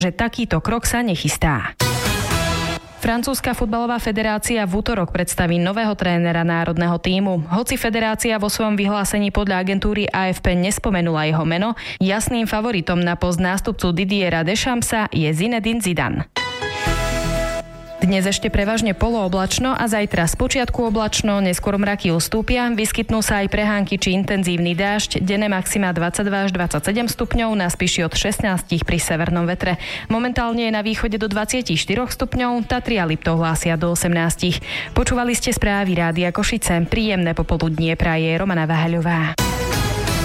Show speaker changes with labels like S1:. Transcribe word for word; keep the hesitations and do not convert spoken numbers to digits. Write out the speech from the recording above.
S1: že takýto krok sa nechystá. Francúzska futbalová federácia v útorok predstaví nového trénera národného tímu. Hoci federácia vo svojom vyhlásení podľa agentúry á ef pé nespomenula jeho meno, jasným favoritom na post nástupcu Didiera Deschampsa je Zinedine Zidane. Dnes ešte prevažne polooblačno a zajtra spočiatku oblačno, neskôr mraky ustúpia, vyskytnú sa aj prehánky či intenzívny dážď, denné maxima dvadsaťdva až dvadsaťsedem stupňov, na spíši od šestnásť pri severnom vetre. Momentálne je na východe do dvadsaťštyri stupňov, Tatry a Liptov hlásia do osemnásť. Počúvali ste správy Rádia Košice, príjemné popoludnie praje Romana Vahaľová.